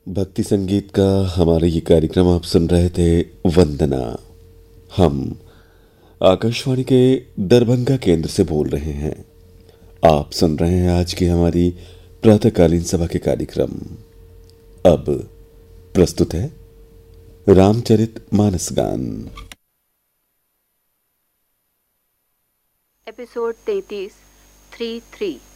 भक्ति संगीत का हमारा ये कार्यक्रम आप सुन रहे थे। वंदना। हम आकाशवाणी के दरभंगा केंद्र से बोल रहे हैं। आप सुन रहे हैं आज की हमारी प्रातःकालीन सभा के कार्यक्रम। अब प्रस्तुत है रामचरित मानस गान। एपिसोड 33 3-3।